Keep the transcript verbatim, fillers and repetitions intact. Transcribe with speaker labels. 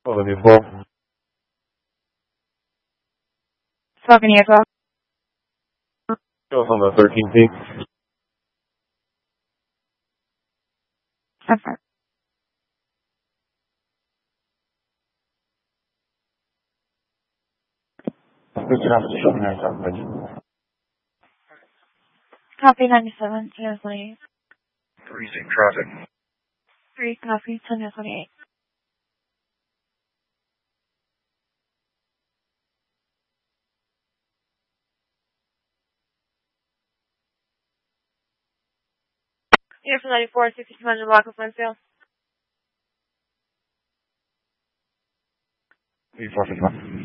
Speaker 1: Well, the twelve.
Speaker 2: Falcon Air twelve.
Speaker 1: Show us on the thirteen P.
Speaker 2: Okay.
Speaker 1: Good afternoon, show me nice out,
Speaker 2: Copy ninety-seven, ten twenty-eight.
Speaker 1: Freezing traffic.
Speaker 2: Three, copy, ten twenty-eight. Air for ninety-four, sixty-two hundred block of Winsfield.
Speaker 1: eighty-four fifty-one.